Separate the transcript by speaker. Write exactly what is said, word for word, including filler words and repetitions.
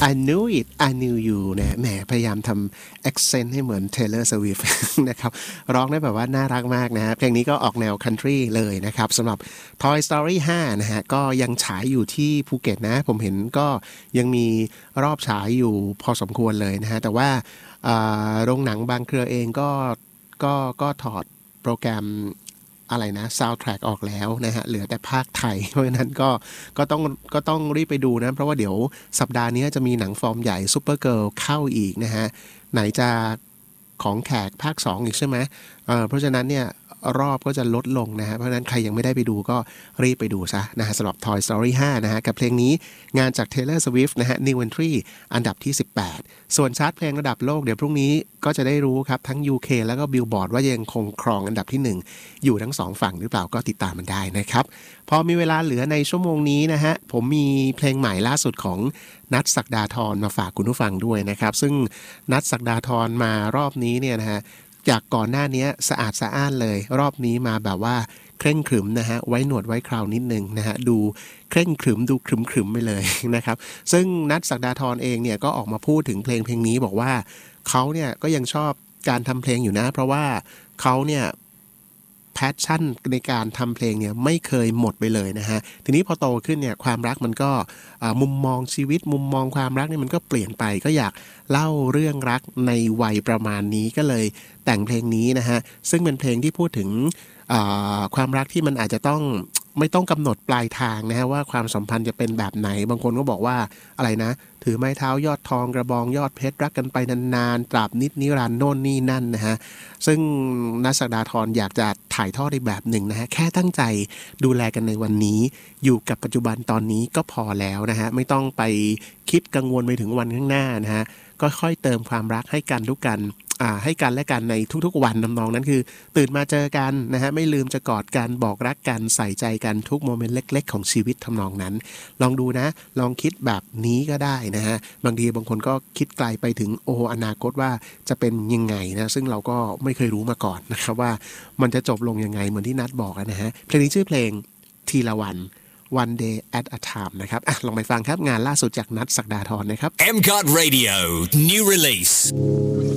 Speaker 1: I knew it I knew you นะแหมพยายามทำ accent ให้เหมือน Taylor Swift นะครับร้องได้แบบว่าน่ารักมากนะฮะเพลงนี้ก็ออกแนว country เลยนะครับสำหรับ Toy Story ห้านะฮะก็ยังฉายอยู่ที่ภูเก็ตนะผมเห็นก็ยังมีรอบฉายอยู่พอสมควรเลยนะฮะแต่ว่าโรงหนังบางเครือเองก็ก็ก็ถอดโปรแกรมอะไรนะ soundtrack ออกแล้วนะฮะเหลือแต่ภาคไทยเพราะฉะนั้นก็ก็ต้องก็ต้องรีบไปดูนะเพราะว่าเดี๋ยวสัปดาห์นี้จะมีหนังฟอร์มใหญ่ Supergirl เข้าอีกนะฮะไหนจะของแขกภาคสองอีกใช่ไหม เอ่อ เพราะฉะนั้นเนี่ยรอบก็จะลดลงนะฮะเพราะฉะนั้นใครยังไม่ได้ไปดูก็รีบไปดูซะนะฮะสำหรับ Toy Story ห้านะฮะกับเพลงนี้งานจาก Taylor Swift นะฮะ New Entry อันดับที่สิบแปดส่วนชาร์ตเพลงระดับโลกเดี๋ยวพรุ่งนี้ก็จะได้รู้ครับทั้ง ยู เค แล้วก็ Billboard ว่ายังคงครองอันดับที่หนึ่งอยู่ทั้งสองฝั่งหรือเปล่าก็ติดตามมันได้นะครับพอมีเวลาเหลือในชั่วโมงนี้นะฮะผมมีเพลงใหม่ล่าสุดของนัทศักดาธรมาฝากคุณผู้ฟังด้วยนะครับซึ่งนัทศักดาธรมารอบนี้เนี่ยนะฮะจากก่อนหน้านี้สะอาดสะอ้านเลยรอบนี้มาแบบว่าเคร่งขรึมนะฮะไว้หนวดไว้คราวนิดนึงนะฮะดูเคร่งขรึมดูขรึมขรึมไปเลยนะครับซึ่งนัทศักดาธรเองเนี่ยก็ออกมาพูดถึงเพลงเพลงนี้บอกว่าเขาเนี่ยก็ยังชอบการทำเพลงอยู่นะเพราะว่าเขาเนี่ยแพชชั่นในการทำเพลงเนี่ยไม่เคยหมดไปเลยนะฮะทีนี้พอโตขึ้นเนี่ยความรักมันก็มุมมองชีวิตมุมมองความรักเนี่ยมันก็เปลี่ยนไปก็อยากเล่าเรื่องรักในวัยประมาณนี้ก็เลยแต่งเพลงนี้นะฮะซึ่งเป็นเพลงที่พูดถึงความรักที่มันอาจจะต้องไม่ต้องกำหนดปลายทางนะฮะว่าความสัมพันธ์จะเป็นแบบไหนบางคนก็บอกว่าอะไรนะถือไม้เท้ายอดทองกระบองยอดเพชรรักกันไปนานๆตราบนิดนิรันดร์โน่นนี่นั่นนะฮะซึ่งนัทศักดาธรอยากจะถ่ายทอดในแบบหนึ่งนะฮะแค่ตั้งใจดูแลกันในวันนี้อยู่กับปัจจุบันตอนนี้ก็พอแล้วนะฮะไม่ต้องไปคิดกังวลไปถึงวันข้างหน้านะฮะก็ค่อยเติมความรักให้กันทุกกันให้กันและกันในทุกๆวันทำนองนั้นคือตื่นมาเจอกันนะฮะไม่ลืมจะกอดกันบอกรักกันใส่ใจกันทุกโมเมนต์เล็กๆของชีวิตทำนองนั้นลองดูนะลองคิดแบบนี้ก็ได้นะฮะบางทีบางคนก็คิดไกลไปถึงโออนาคตว่าจะเป็นยังไงนะซึ่งเราก็ไม่เคยรู้มาก่อนนะครับว่ามันจะจบลงยังไงเหมือนที่นัทบอกนะฮะเพลงนี้ชื่อเพลงทีละวันOne Day at a Time นะครับอ่ะลองไปฟังครับงานล่าสุดจากนัทศักดาธรนะครับ
Speaker 2: เอ็ม ซี โอ ที Radio New Release